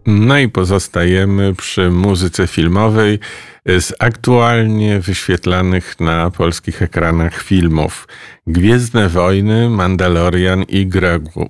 No i pozostajemy przy muzyce filmowej z aktualnie wyświetlanych na polskich ekranach filmów. Gwiezdne Wojny, Mandalorian i Grogu.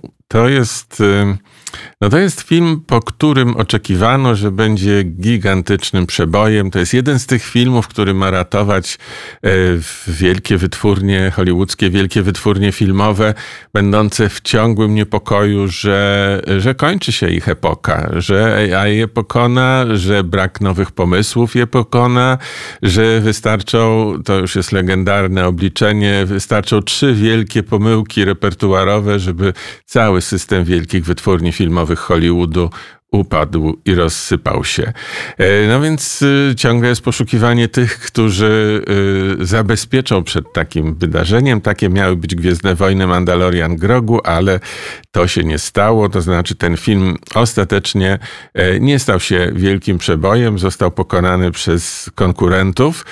To jest film, po którym oczekiwano, że będzie gigantycznym przebojem. To jest jeden z tych filmów, który ma ratować wielkie wytwórnie hollywoodzkie, wielkie wytwórnie filmowe, będące w ciągłym niepokoju, że kończy się ich epoka, że AI je pokona, że brak nowych pomysłów je pokona, że wystarczą, to już jest legendarne obliczenie, wystarczą 3 wielkie pomyłki repertuarowe, żeby cały system wielkich wytwórni filmowych Hollywoodu upadł i rozsypał się. No więc ciągle jest poszukiwanie tych, którzy zabezpieczą przed takim wydarzeniem. Takie miały być Gwiezdne Wojny, Mandalorian, Grogu, ale to się nie stało. To znaczy ten film ostatecznie nie stał się wielkim przebojem. Został pokonany przez konkurentów.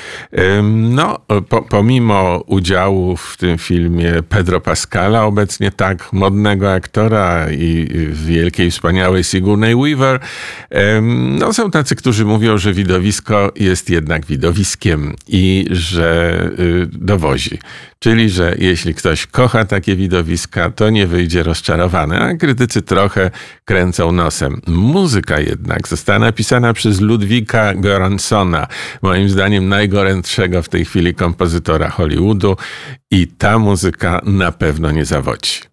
Pomimo udziału w tym filmie Pedro Pascala, obecnie tak modnego aktora, i wielkiej, wspaniałej Sigourney Weaver. Są tacy, którzy mówią, że widowisko jest jednak widowiskiem i że dowozi. Czyli, że jeśli ktoś kocha takie widowiska, to nie wyjdzie rozczarowany, a krytycy trochę kręcą nosem. Muzyka jednak została napisana przez Ludwika Göranssona, moim zdaniem najgorętszego w tej chwili kompozytora Hollywoodu, i ta muzyka na pewno nie zawodzi.